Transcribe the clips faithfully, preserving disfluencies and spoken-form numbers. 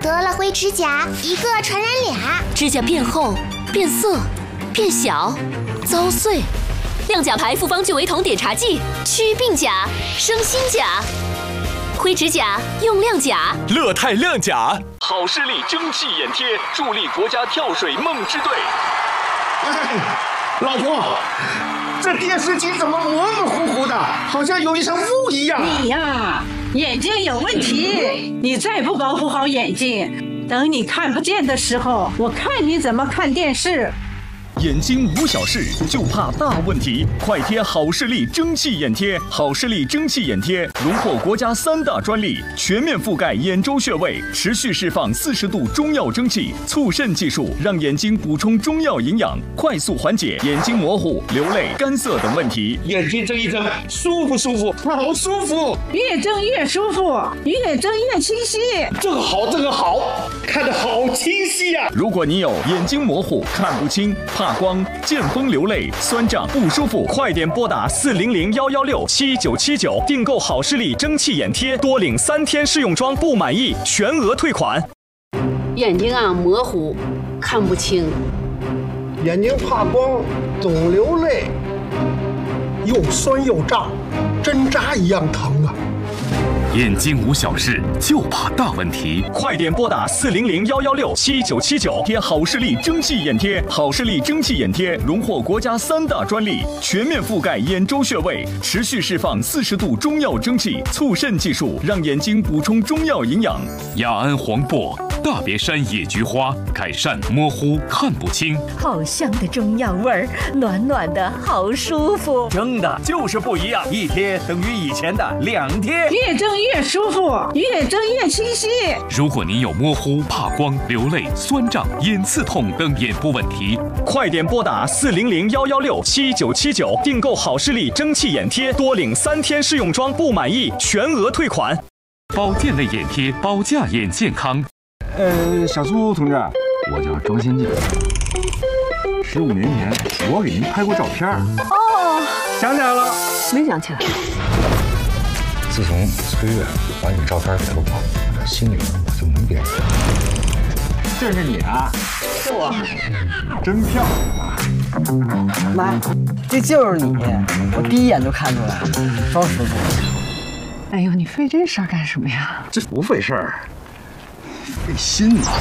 得了灰指甲，一个传染俩。 指甲变厚、变色、变小、遭碎。亮甲牌复方聚维酮碘茶剂，祛病甲，生新甲。灰指甲用亮甲， 乐泰亮甲。好视力蒸汽眼贴，助力国家跳水梦之队。 哎，老婆，这电视机怎么模模糊糊的，好像有一层雾一样？ 你呀，眼睛有问题，你再不保护好眼睛，等你看不见的时候，我看你怎么看电视。 眼睛无小事，就怕大问题。快贴好视力蒸汽眼贴，好视力蒸汽眼贴荣获国家三大专利，全面覆盖眼周穴位，持续释放四十度中药蒸汽，促渗技术让眼睛补充中药营养，快速缓解眼睛模糊、流泪、干涩等问题。 眼睛睁一睁，舒不舒服？好舒服， 越睁越舒服，越睁越清晰。 这个好，这个好，看得好清晰呀、啊！ 如果你有眼睛模糊、看不清、怕光、见风流泪、酸胀不舒服，快点拨打四零零幺幺六七九七九订购好视力蒸汽眼贴，多领三天试用装，不满意全额退款。 眼睛啊模糊，看不清， 眼睛怕光，总流泪，又酸又胀，针扎一样疼啊！ 眼睛无小事，就怕大问题。 快点拨打四零零幺幺六七九七九，贴好视力蒸汽眼贴。好视力蒸汽眼贴荣获国家三大专利，全面覆盖眼周穴位，持续释放四十度中药蒸汽，促渗技术让眼睛补充中药营养。 雅安黄柏、大别山野菊花，改善模糊看不清。 好香的中药味儿，暖暖的好舒服。 蒸的就是不一样，一贴等于以前的两贴。 越蒸越舒服，越睁越清晰。 如果您有模糊、怕光、流泪、酸胀、眼刺痛等眼部问题， 快点拨打四零零幺幺六七九七九订购好视力蒸汽眼贴，多领三天试用装，不满意全额退款。 保健类眼贴，保驾眼健康。 呃，小苏同志，我叫庄先进。十五年前，我给您拍过照片。 哦， 想起来了？ 没想起来。 自从崔月把你照片给了我，我心里我就没别人。这是你啊？ 是我。 真漂亮。 妈，这就是你，我第一眼就看出来了，庄师傅。 哎呦，你费这事儿干什么呀？ 这不费事儿，费心啊。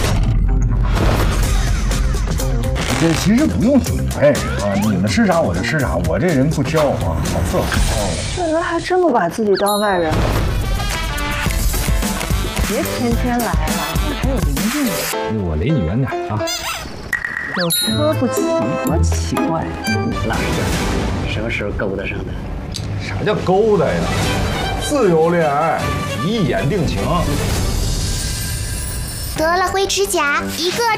这其实不用准备啊，你们吃啥我就吃啥，我这人不挑啊，好色好挑的。 这人还真不把自己当外人。别天天来了，还有邻居呢。 我离你远点啊。 有车不骑，多奇怪。 老实，什么时候勾搭上的？ 啥叫勾搭呀？自由恋爱，一眼定情。 得了灰指甲，一个